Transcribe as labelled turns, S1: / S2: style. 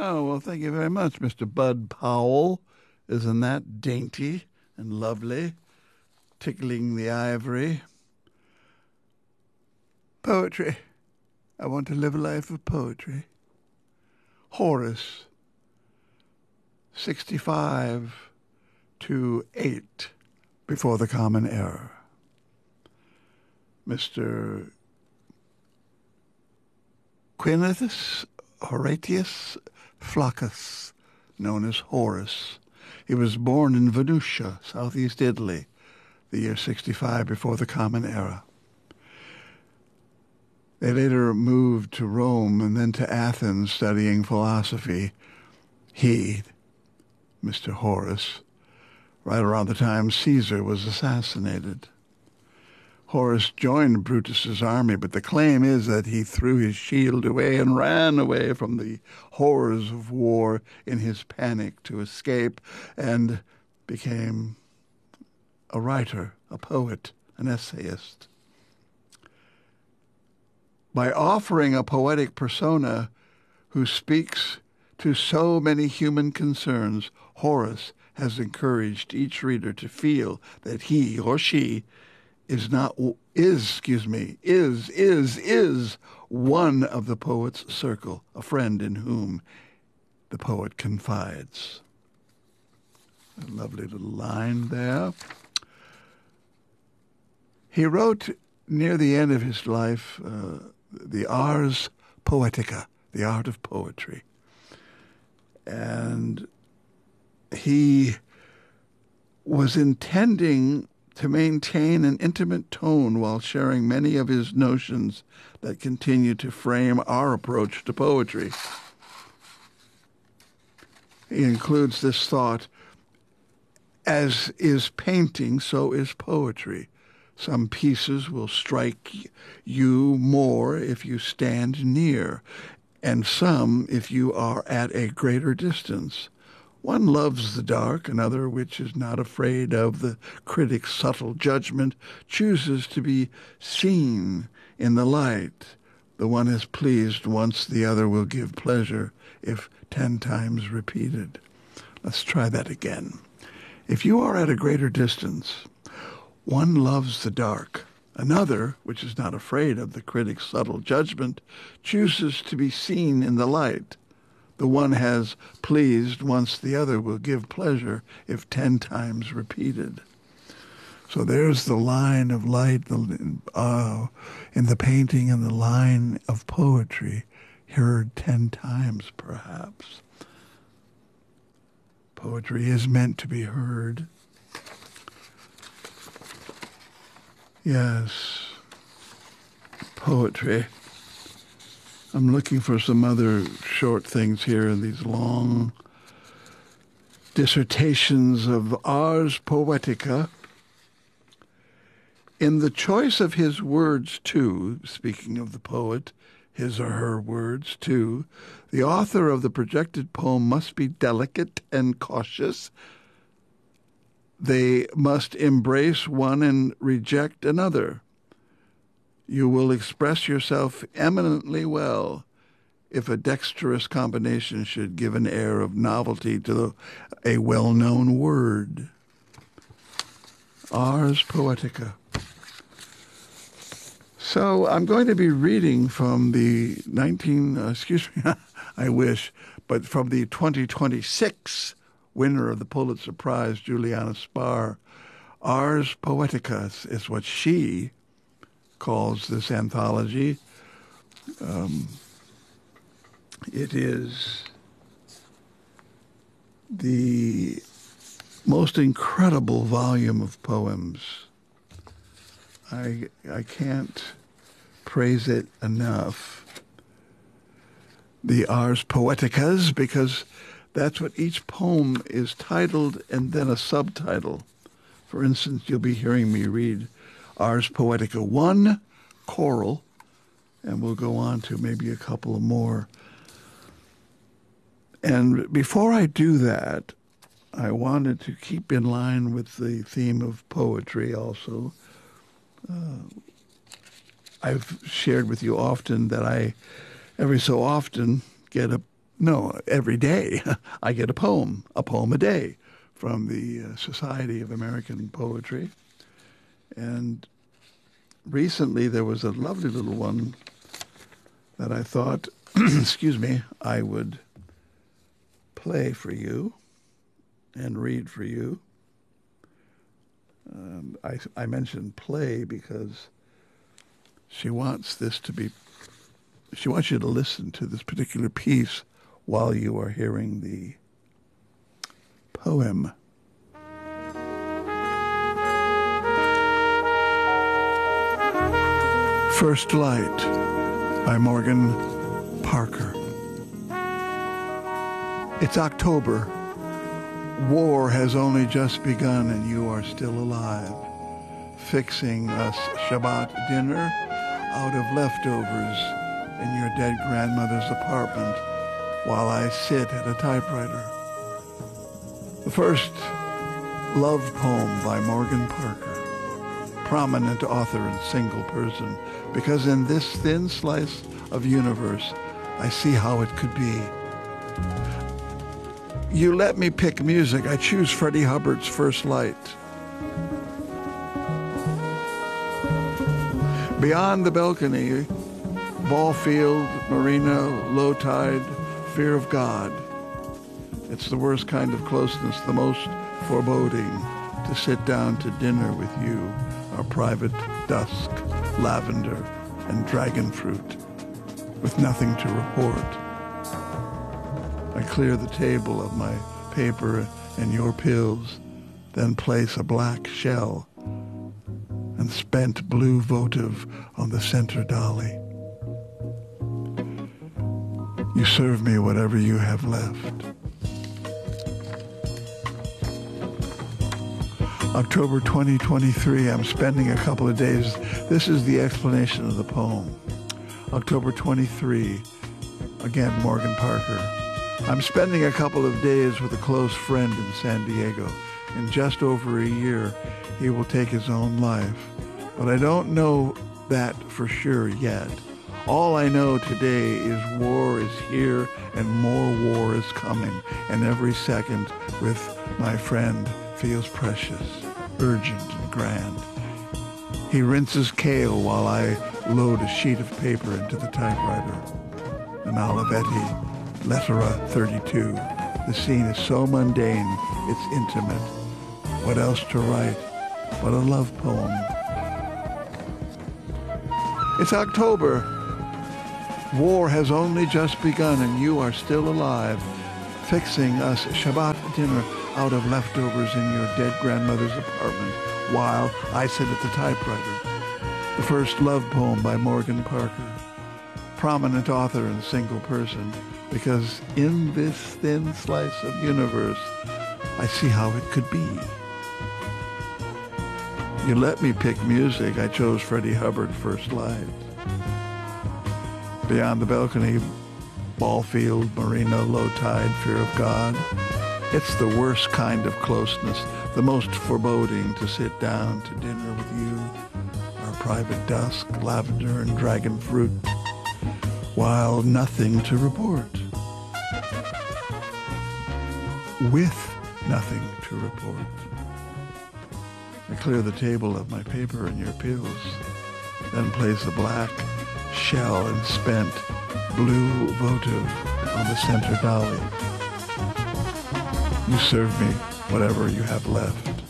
S1: Oh, well, thank you very much, Mr. Bud Powell. Isn't that dainty and lovely? Tickling the ivory. Poetry. I want to live a life of poetry. Horace, 65 to 8 before the Common Era. Mr. Quintus Horatius Flaccus, known as Horace. He was born in Venusia, southeast Italy, the year 65 before the Common Era. They later moved to Rome and then to Athens studying philosophy. He, Mr. Horace, right around the time Caesar was assassinated. Horace joined Brutus's army, but the claim is that he threw his shield away and ran away from the horrors of war in his panic to escape and became a writer, a poet, an essayist. By offering a poetic persona who speaks to so many human concerns, Horace has encouraged each reader to feel that he or she is one of the poet's circle, a friend in whom the poet confides. A lovely little line there. He wrote near the end of his life the Ars Poetica, the art of poetry. And he was intending to maintain an intimate tone while sharing many of his notions that continue to frame our approach to poetry. He includes this thought, as is painting, so is poetry. Some pieces will strike you more if you stand near, and some if you are at a greater distance. One loves the dark, another, which is not afraid of the critic's subtle judgment, chooses to be seen in the light. The one is pleased once, the other will give pleasure if 10 times repeated. Let's try that again. If you are at a greater distance, one loves the dark. Another, which is not afraid of the critic's subtle judgment, chooses to be seen in the light. The one has pleased once, the other will give pleasure if 10 times repeated. So there's the line of light in the painting and the line of poetry, heard 10 times perhaps. Poetry is meant to be heard. Yes, poetry. I'm looking for some other short things here in these long dissertations of Ars Poetica. In the choice of his words, too, speaking of the poet, his or her words, too, the author of the projected poem must be delicate and cautious. They must embrace one and reject another. You will express yourself eminently well if a dexterous combination should give an air of novelty to a well-known word. Ars Poetica. So I'm going to be reading from the I wish, but from the 2026 winner of the Pulitzer Prize, Juliana Spar. Ars Poetica is what she calls this anthology. It is the most incredible volume of poems. I can't praise it enough. The Ars Poeticas, because that's what each poem is titled and then a subtitle. For instance, you'll be hearing me read Ars Poetica 1, Choral, and we'll go on to maybe a couple of more. And before I do that, I wanted to keep in line with the theme of poetry also. I've shared with you often that I, every so often, get a No, every day I get a poem a day from the Society of American Poetry. And recently there was a lovely little one that I thought, excuse me, I would play for you and read for you. I mentioned play because she wants you to listen to this particular piece while you are hearing the poem. First Light by Morgan Parker. It's October. War has only just begun and you are still alive, fixing us Shabbat dinner out of leftovers in your dead grandmother's apartment while I sit at a typewriter. The first love poem by Morgan Parker, prominent author and single person, because in this thin slice of universe, I see how it could be. You let me pick music. I choose Freddie Hubbard's First Light. Beyond the balcony, ball field, marina, low tide, fear of God. It's the worst kind of closeness, the most foreboding, to sit down to dinner with you, our private dusk, lavender, and dragon fruit, with nothing to report. I clear the table of my paper and your pills, then place a black shell and spent blue votive on the center dolly. You serve me whatever you have left. October 2023, I'm spending a couple of days. This is the explanation of the poem. October 23, again, Morgan Parker. I'm spending a couple of days with a close friend in San Diego. In just over a year, he will take his own life. But I don't know that for sure yet. All I know today is war is here and more war is coming. And every second with my friend feels precious, urgent, and grand. He rinses kale while I load a sheet of paper into the typewriter. An Olivetti Lettera 32. The scene is so mundane, it's intimate. What else to write but a love poem? It's October. War has only just begun and you are still alive, fixing us Shabbat dinner out of leftovers in your dead grandmother's apartment while I sit at the typewriter. The first love poem by Morgan Parker, prominent author and single person, because in this thin slice of universe, I see how it could be. You let me pick music. I chose Freddie Hubbard, First Light. Beyond the balcony, ball field, marina, low tide, fear of God. It's the worst kind of closeness, the most foreboding, to sit down to dinner with you, our private dusk, lavender and dragon fruit, while nothing to report. With nothing to report. I clear the table of my paper and your pills, then place a black shell and spent blue votive on the center dolly. You serve me whatever you have left.